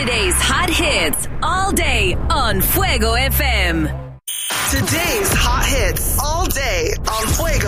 Today's hot hits all day on Fuego FM. Today's hot hits all day on Fuego.